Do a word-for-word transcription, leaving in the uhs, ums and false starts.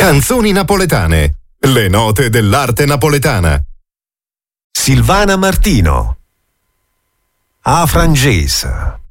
Canzoni napoletane. Le note dell'arte napoletana. Silvana Martino. A Frangesa.